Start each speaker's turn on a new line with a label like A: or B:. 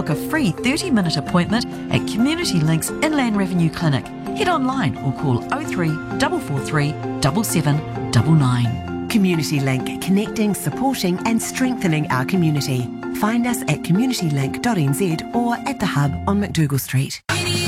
A: book a free 30-minute appointment at Community Link's Inland Revenue Clinic. Head online or call 03 443 7799.
B: Community Link, connecting, supporting and strengthening our community. Find us at communitylink.nz or at the Hub on McDougall Street.